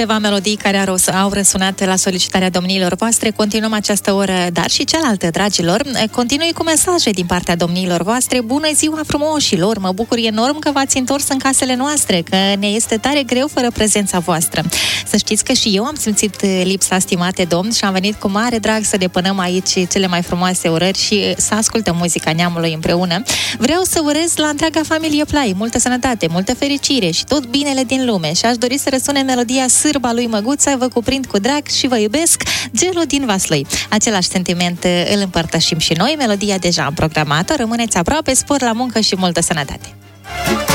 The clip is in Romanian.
câteva melodii care au răsunat la solicitarea domniilor voastre. Continuăm această oră, dar și cealaltă, dragilor. Continui cu mesaje din partea domniilor voastre. Bună ziua frumoșilor! Mă bucur enorm că v-ați întors în casele noastre, că ne este tare greu fără prezența voastră. Să știți că și eu am simțit lipsa, stimate domn, și am venit cu mare drag să depănăm aici cele mai frumoase urări și să ascultăm muzica neamului împreună. Vreau să urez la întreaga familie Play multă sănătate, multă fericire și tot binele din lume și aș dori să răsune melodia Sârba lui Măguța, vă cuprind cu drag și vă iubesc, Gelu din Vaslui. Același sentiment îl împărtășim și noi, melodia deja am programat-o, rămâneți aproape, spor la muncă și multă sănătate.